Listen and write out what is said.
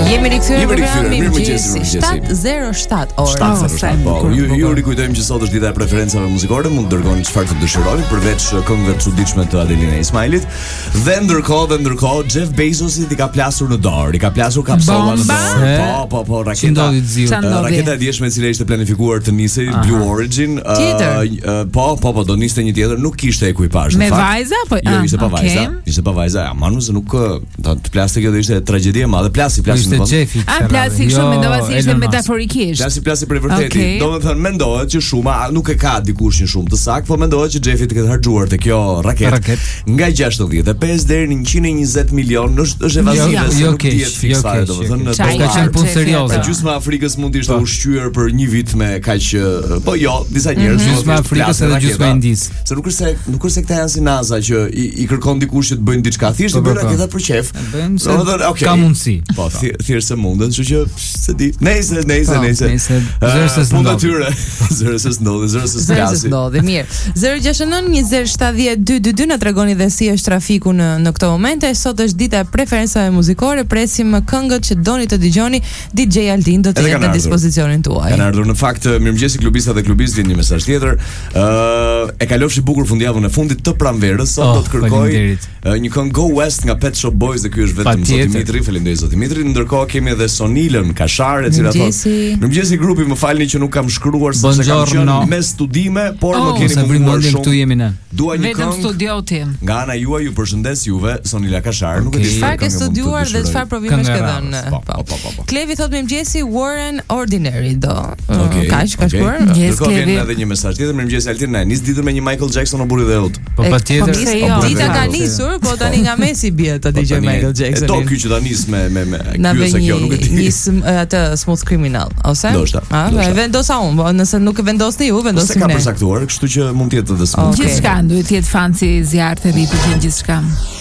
Jemi rikthyer në Mirëmëngjes, programin 707 orë. 707. Po, ju rikujtojmë që sot është dita e preferencave muzikore, mund të dërgoni çfarë të dëshironi përveç këngëve të çuditshme të Adelina Ismailit. Dhe ndërkohë Jeff Bezosi i ka plasur në dorë, i ka plasur kapsulla në dorë. Po, raketa. Raketa e dieshme e cila ishte planifikuar të nisej Blue Origin. Po, do niste një tjetër, nuk kishte ekuipazh në fakt. Me vajza apo? Jo, ishte pa vajza. Ja, manu se nuk të plaste kjo do ishte tragjedi e madhe. Plasi Jeffi. Plasi kështu mendova se ishte metaforikisht. Plasi për vërtetë. Domethënë mendohet që shumë nuk e ka dikush një shumë të saktë, po mendohet që Jeffi të ketë harxuar te kjo raketë nga 65 deri në 120 milion, është evazive, nuk dihet fiksare, domethënë ka qenë punë serioze. Gjysma e Afrikës mund të ishte ushqyer për një vit me kaq, po jo, disa njerëz gjysma e Afrikës edhe gjysma e Indis. Se nuk është se këta janë si NASA që i kërkon dikush që të bëjnë diçka, thjesht i bëjnë raketat për qef. Domethënë, ka mundësi. Po, thjesht se mundën, kështu që se di. Nëse. Puna tyre. Zërës ndodhi. Mirë. 069 20 70 222 na tregoni dhe si është trafiku në këto momente. Sot është dita e preferencave muzikore. Presim këngët që doni të dëgjoni. DJ Aldin do të jetë në dispozicionin tuaj. Kanë ardhur në fakt mirëmëngjesi klubista dhe klubistë, vjen një mesazh tjetër. E kalofshi bukur fundjavën e fundit të pranverës. Sot do të kërkoj një këngë Go West nga Pet Shop Boys dhe ky është vetëm Zoti Dimitri. Faleminderit Zoti Dimitri. Ndërkohë kemi edhe Sonilën Kashar, e cila thotë: "Mirëmëngjesi grupi, më falni që nuk kam shkruar sepse kam qenë me studime, por më keni munduar shumë. Këtu jemi ne. Dua një vetëm studio tim. Nga ana juaj ju përshëndes juve, Sonila Kashar, nuk e di çfarë ke studiuar dhe çfarë provimesh ke dhënë." Po. Klevi thotë mirëmëngjesi Warren Ordinary do. Kaq shkuar. Ndërkohë vjen edhe një mesazh tjetër: "Mirëmëngjes Altin, na nis ditën me një Michael Jackson o burri dhe ut." Po patjetër. Dita ka nisur, po tani nga Messi bie ta dëgjoj Michael Jackson. Do ky që ta nis me ky se kjo nuk e di. Nis atë Smooth Criminal, ose? Ndoshta. Vendosa unë, nëse nuk e vendosni ju, vendosim ne. Se ka përcaktuar, kështu që mund të jetë edhe smooth. Gjithçka duhet të jetë fancy zjarr të rripi gjithçka.